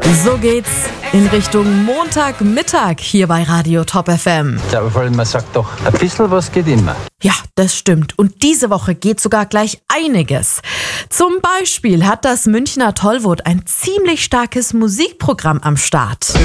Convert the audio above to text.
So geht's in Richtung Montagmittag hier bei Radio Top FM. Ja, aber vor allem, man sagt doch, ein bisschen was geht immer. Ja, das stimmt. Und diese Woche geht sogar gleich einiges. Zum Beispiel hat das Münchner Tollwood ein ziemlich starkes Musikprogramm am Start.